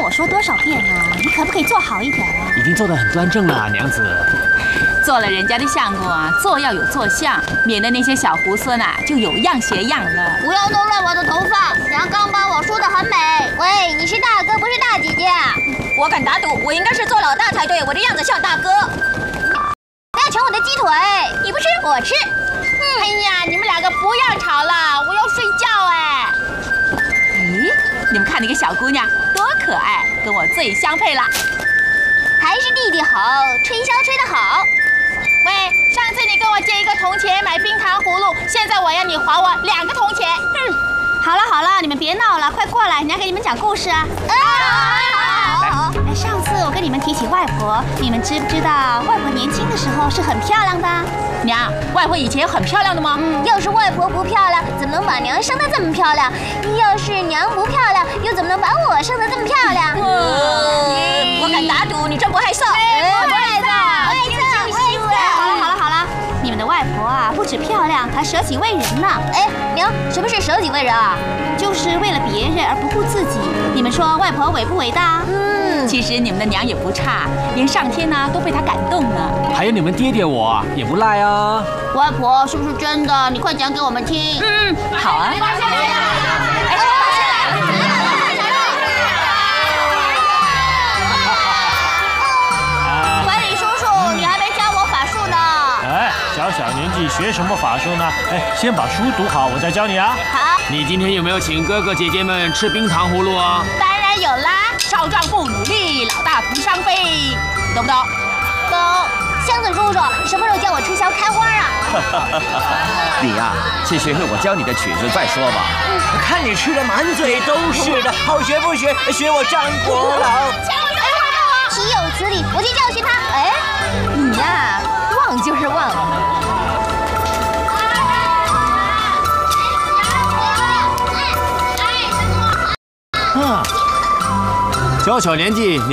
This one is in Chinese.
我说多少遍了？你可不可以做好一点啊？ 已经做得很端正了，娘子。 做了人家的相公啊，做要有做相，免得那些小猢狲呐就有样学样了。 不要弄乱我的头发，娘刚帮我梳得很美。喂，你是大哥不是大姐姐啊？ 我敢打赌，我应该是做老大才对，我的样子像大哥。 不要抢我的鸡腿，你不吃我吃。 哎呀，你们两个不要吵了，我要睡觉哎。 咦，你们看那个小姑娘多可爱，跟我最相配了。 还是弟弟好，吹箫吹得好。 喂，上次你跟我借1个铜钱买冰糖葫芦，现在我要你还我2个铜钱。 好了好了，你们别闹了，快过来，娘给你们讲故事啊。 好。 上次我跟你们提起外婆，你们知不知道外婆年轻的时候是很漂亮的？ 娘，外婆以前很漂亮的吗？ 要是外婆不漂亮，怎么能把娘生得这么漂亮？要是娘不漂亮，又怎么能把我生得这么漂亮？ 我敢打赌，你真不害臊。 不害臊。 好了，你们的外婆啊，不止漂亮，还舍己为人呢。 哎，娘，什么是舍己为人啊？ 就是为了别人而不顾自己。你们说外婆伟不伟大？ 其实你们的娘也不差，连上天呢都被她感动了。 还有你们爹爹我也不赖啊。 外婆是不是真的？你快讲给我们听。 好啊。 管理叔叔，你还没教我法术呢。 哎，小年纪学什么法术呢？哎，先把书读好，我再教你啊。 好。 你今天有没有请哥哥姐姐们吃冰糖葫芦啊？ 当然有啦，少壮不努力，老大徒伤悲，你懂不懂？ 懂。箱子叔叔，什么时候教我吹箫开花啊？ 你呀，先学会我教你的曲子再说吧。看你吃的满嘴都是的，好学不学？学我张国老。 岂有此理！我去教训他。哎， 你呀，忘就是忘。 小年纪。